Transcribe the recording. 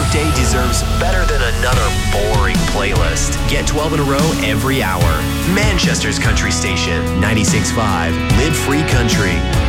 workday deserves better than another boring playlist. Get 12 in a row every hour. Manchester's country station, 96.5 Live Free Country.